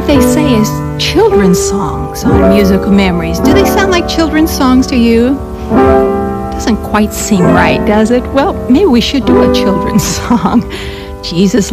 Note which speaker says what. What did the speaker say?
Speaker 1: what they say is children's songs on Musical Memories. Do they sound like children's songs to you? Doesn't quite seem right, does it? Well, maybe we should do a children's song. Jesus